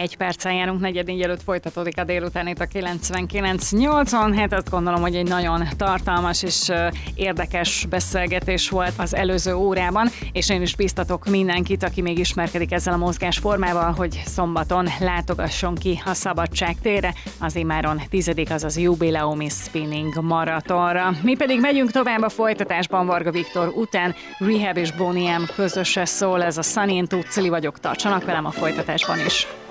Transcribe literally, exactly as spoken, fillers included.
egy perccel járunk, negyed négy előtt folytatódik a délután itt a kilencvenkilenc nyolcon. Hát azt gondolom, hogy egy nagyon tartalmas és érdekes beszélgetés volt az előző órában, és én is biztatok mindenkit, aki még ismerkedik ezzel a mozgásformával, hogy szombaton látogasson ki a Szabadság térre az immáron tizedik, azaz jubileumi spinning maratonra. Mi pedig megyünk tovább a folytatásban Varga Viktor után. Rehab és Boney M közöse szól, ez a Sunny and Tucili vagyok, tartsanak velem a folytatásban is.